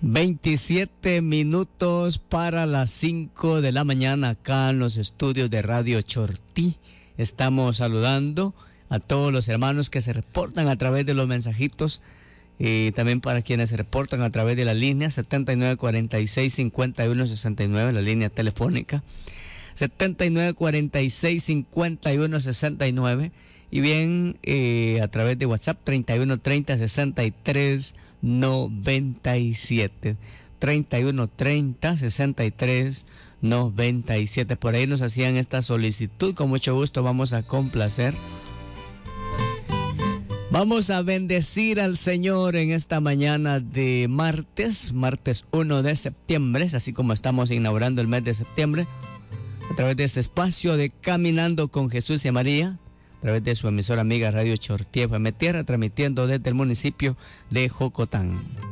27 minutos para las 5 de la mañana acá en los estudios de Radio Chortí. Estamos saludando a todos los hermanos que se reportan a través de los mensajitos y también para quienes se reportan a través de la línea 7946-5169, la línea telefónica 7946-5169 y bien a través de WhatsApp 3130-6397 3130-6397. Por ahí nos hacían esta solicitud, con mucho gusto vamos a complacer. Vamos a bendecir al Señor en esta mañana de martes 1 de septiembre, así como estamos inaugurando el mes de septiembre, a través de este espacio de Caminando con Jesús y María, a través de su emisora amiga Radio Chortí FM Tierra, transmitiendo desde el municipio de Jocotán.